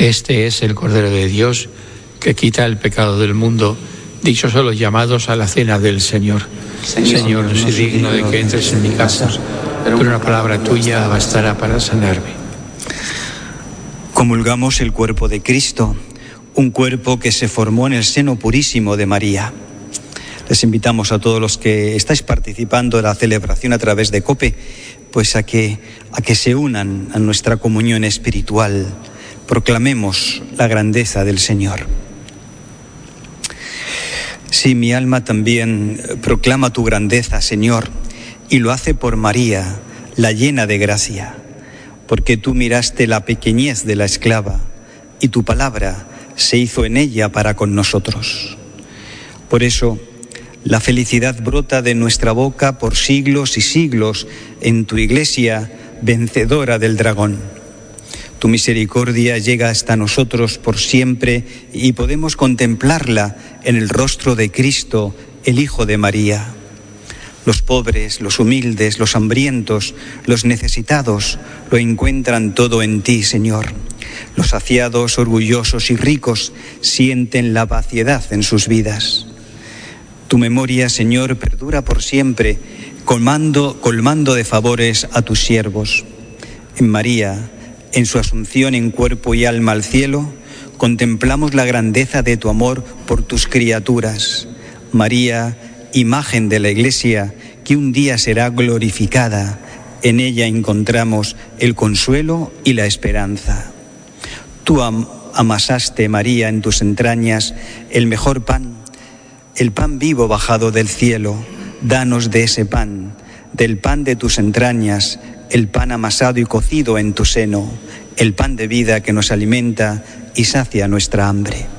Este es el Cordero de Dios que quita el pecado del mundo. Dichosos los llamados a la cena del Señor. Señor, no soy digno de que entres en mi casa, pero una palabra tuya bastará para sanarme. Comulgamos el cuerpo de Cristo, un cuerpo que se formó en el seno purísimo de María. Les invitamos a todos los que estáis participando de la celebración a través de COPE, pues a que se unan a nuestra comunión espiritual. Proclamemos la grandeza del Señor. Sí, mi alma también proclama tu grandeza, Señor, y lo hace por María, la llena de gracia, porque tú miraste la pequeñez de la esclava y tu palabra se hizo en ella para con nosotros. Por eso, la felicidad brota de nuestra boca por siglos y siglos en tu Iglesia vencedora del dragón. Tu misericordia llega hasta nosotros por siempre y podemos contemplarla en el rostro de Cristo, el Hijo de María. Los pobres, los humildes, los hambrientos, los necesitados lo encuentran todo en ti, Señor. Los saciados, orgullosos y ricos sienten la vaciedad en sus vidas. Tu memoria, Señor, perdura por siempre, colmando de favores a tus siervos. En María, en su asunción en cuerpo y alma al cielo, contemplamos la grandeza de tu amor por tus criaturas. María, imagen de la Iglesia, que un día será glorificada. En ella encontramos el consuelo y la esperanza. Tú amasaste, María, en tus entrañas el mejor pan, el pan vivo bajado del cielo. Danos de ese pan, del pan de tus entrañas, el pan amasado y cocido en tu seno, el pan de vida que nos alimenta y sacia nuestra hambre.